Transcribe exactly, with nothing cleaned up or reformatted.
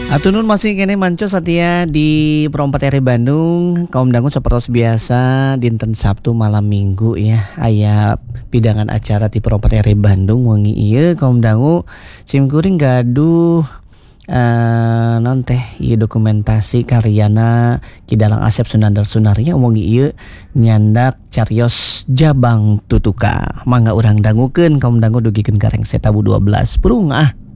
Atunun masih kene manco satia di Perompat R I Bandung. Kaum dangu seperti biasa dinten Sabtu malam Minggu ya. Aya pidangan acara di Perompat R I Bandung wengi ieu kaum dangu simkuring gaduh Uh, non teh ieu dokumentasi karyana Ki Dalang Asep Sunandar Sunaria wengi ieu nyandak carios Jabang Tutuka. Mangga urang dangukeun kaum dangu dugikeun gareng setabu dua belas. Purung ah.